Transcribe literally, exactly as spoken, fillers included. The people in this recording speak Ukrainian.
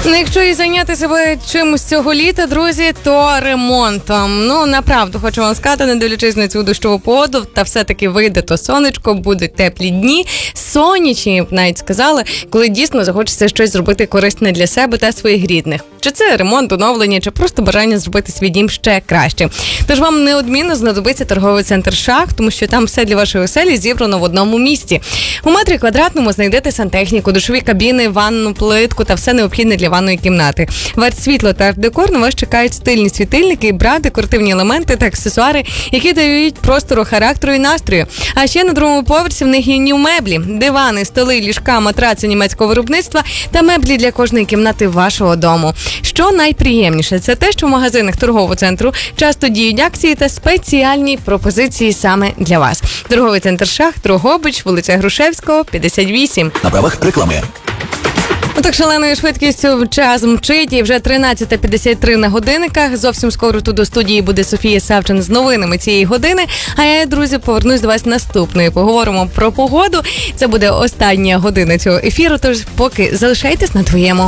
Ну, якщо і зайняти себе чимось цього літа, друзі, то ремонтом. Ну, направду, хочу вам сказати, не дивлячись на цю дощову погоду, та все-таки вийде то сонечко, будуть теплі дні, сонячні, навіть сказали, коли дійсно захочеться щось зробити корисне для себе та своїх рідних. Чи це ремонт, оновлення, чи просто бажання зробити свій дім ще краще. Тож вам неодмінно знадобиться торговий центр «Шах», тому що там все для вашої оселі зібрано в одному місці. У метрі квадратному знайдете сантехніку, душові кабіни, ванну, плитку та все необхідне для ванної кімнати. В арт-світло та арт-декор на вас чекають стильні світильники, бра, декоративні елементи та аксесуари, які дають простору характеру і настрою. А ще на другому поверсі в них є нью-меблі, дивани, столи, ліжка, матраци німецького виробництва та меблі для кожної кімнати вашого дому. Що найприємніше, це те, що в магазинах торгового центру часто діють акції та спеціальні пропозиції саме для вас. Торговий центр «Шах», Дрогобич, вулиця Грушевського, п'ятдесят вісім. На правах реклами. Так шаленою швидкістю час мчить, і вже тринадцята п'ятдесят три на годинниках. Зовсім скоро тут до студії буде Софія Савчин з новинами цієї години. А я, друзі, повернусь до вас наступною. Поговоримо про погоду. Це буде остання година цього ефіру, тож поки залишайтесь на твоєму.